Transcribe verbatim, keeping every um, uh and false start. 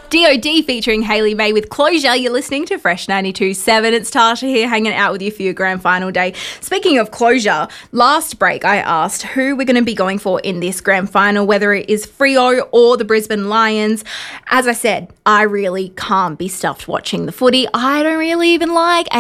D O D featuring Hayley May with Closure. You're listening to Fresh ninety-two point seven. It's Tasha here hanging out with you for your grand final day. Speaking of closure, last break I asked who we're going to be going for in this grand final, whether it is Freo or the Brisbane Lions. As I said, I really can't be stuffed watching the footy. I don't really even like